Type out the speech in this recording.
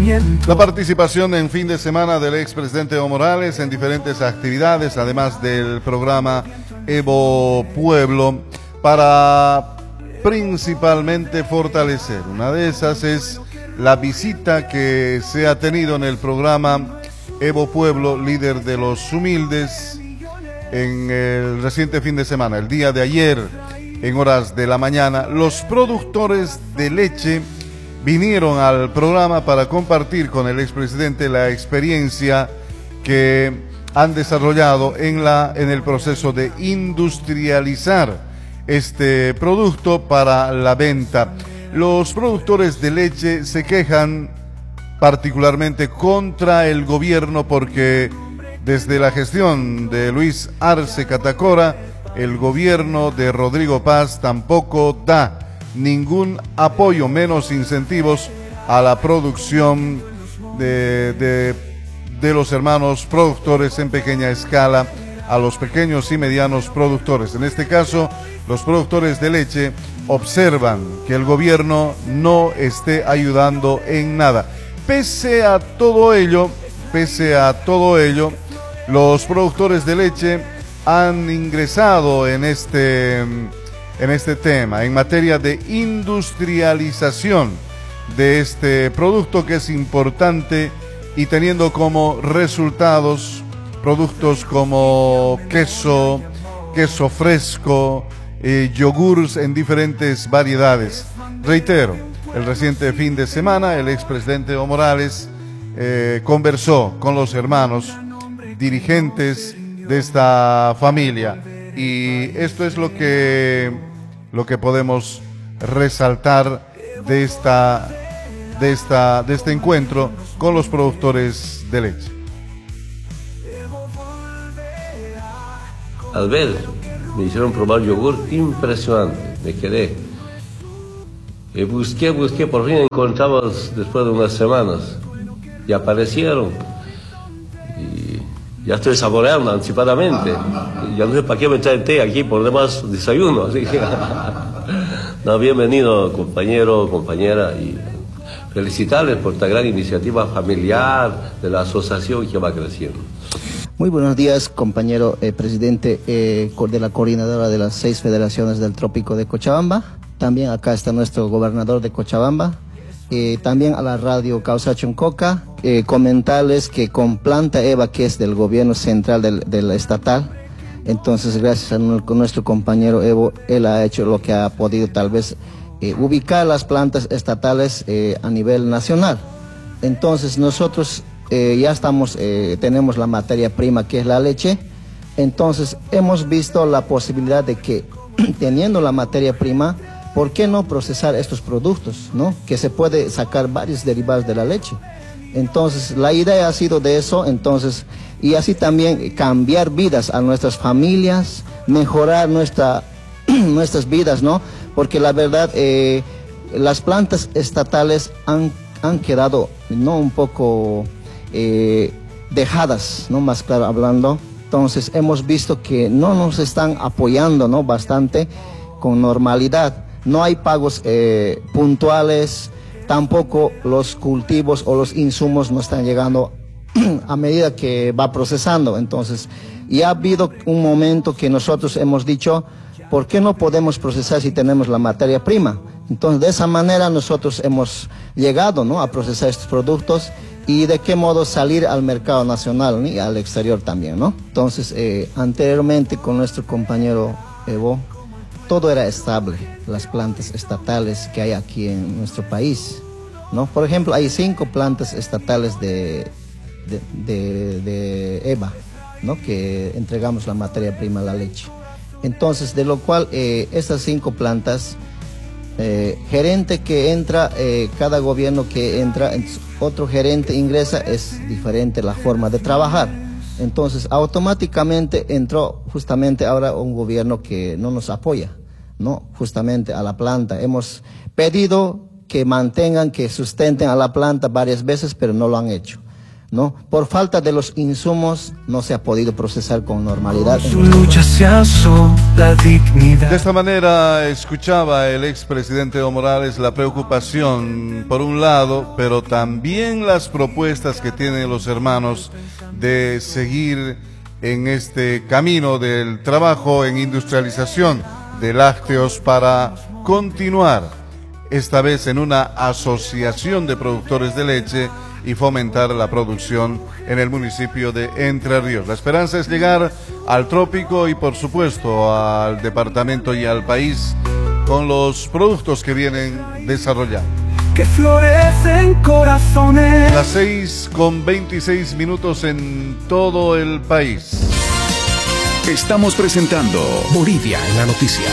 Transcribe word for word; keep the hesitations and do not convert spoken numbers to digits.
La participación en fin de semana del expresidente Evo Morales en diferentes actividades, además del programa Evo Pueblo, para principalmente fortalecer. Una de esas es la visita que se ha tenido en el programa Evo Pueblo, líder de los humildes, en el reciente fin de semana, el día de ayer, en horas de la mañana. Los productores de leche vinieron al programa para compartir con el expresidente la experiencia que han desarrollado en, la, en el proceso de industrializar este producto para la venta. Los productores de leche se quejan particularmente contra el gobierno porque desde la gestión de Luis Arce Catacora, el gobierno de Rodrigo Paz tampoco da ningún apoyo, menos incentivos a la producción de, de, de los hermanos productores en pequeña escala, a los pequeños y medianos productores. En este caso, los productores de leche observan que el gobierno no esté ayudando en nada. Pese a todo ello, pese a todo ello, los productores de leche han ingresado en este, en este tema, en materia de industrialización de este producto que es importante y teniendo como resultados productos como queso, queso fresco, eh, yogures en diferentes variedades. Reitero, el reciente fin de semana el expresidente Evo Morales eh, conversó con los hermanos dirigentes de esta familia y esto es lo que lo que podemos resaltar de esta de esta de este encuentro con los productores de leche. Al ver, me hicieron probar yogur impresionante, me quedé. Y busqué, busqué, por fin encontramos después de unas semanas y aparecieron. Y ya estoy saboreando anticipadamente. Ya no sé para qué me traen té aquí, por demás desayuno. Así que, no, bienvenido compañero, compañera, y felicitarles por esta gran iniciativa familiar de la asociación que va creciendo. Muy buenos días, compañero eh, presidente eh, de la coordinadora de las seis federaciones del Trópico de Cochabamba. También acá está nuestro gobernador de Cochabamba. Eh, también a la radio Causa Choncoca, eh, comentarles que con Planta Eva, que es del gobierno central del, del estatal, entonces gracias a nuestro compañero Evo, él ha hecho lo que ha podido tal vez eh, ubicar las plantas estatales eh, a nivel nacional. Entonces nosotros eh, ya estamos, eh, tenemos la materia prima que es la leche, entonces hemos visto la posibilidad de que teniendo la materia prima, ¿por qué no procesar estos productos, no? Que se puede sacar varios derivados de la leche. Entonces, la idea ha sido de eso, entonces, y así también cambiar vidas a nuestras familias, mejorar nuestra, nuestras vidas, ¿no? Porque la verdad, eh, las plantas estatales han, han quedado, ¿no? Un poco eh, dejadas, ¿no? Más claro hablando. Entonces, hemos visto que no nos están apoyando, ¿no? Bastante con normalidad. No hay pagos eh, puntuales, tampoco los cultivos o los insumos no están llegando a medida que va procesando. Entonces, y ha habido un momento que nosotros hemos dicho, ¿por qué no podemos procesar si tenemos la materia prima? Entonces, de esa manera nosotros hemos llegado, ¿no? A procesar estos productos y de qué modo salir al mercado nacional, ¿no? Y al exterior también, ¿no? Entonces, eh, anteriormente con nuestro compañero Evo, todo era estable, las plantas estatales que hay aquí en nuestro país, ¿no? Por ejemplo, hay cinco plantas estatales de, de, de, de Eva, ¿no? Que entregamos la materia prima, la leche. Entonces, de lo cual, eh, estas cinco plantas, eh, gerente que entra, eh, cada gobierno que entra, otro gerente ingresa, es diferente la forma de trabajar. Entonces, automáticamente entró justamente ahora un gobierno que no nos apoya, ¿no? Justamente a la planta. Hemos pedido que mantengan, que sustenten a la planta varias veces, pero no lo han hecho. ¿no? Por falta de los insumos no se ha podido procesar con normalidad. Su lucha se alzó la dignidad. De esta manera escuchaba el expresidente Evo Morales la preocupación por un lado, pero también las propuestas que tienen los hermanos de seguir en este camino del trabajo en industrialización de lácteos para continuar, esta vez en una asociación de productores de leche y fomentar la producción en el municipio de Entre Ríos. La esperanza es llegar al trópico y por supuesto al departamento y al país con los productos que vienen desarrollando. Que florecen corazones. Las seis con veintiséis minutos en todo el país. Estamos presentando Bolivia en la noticia.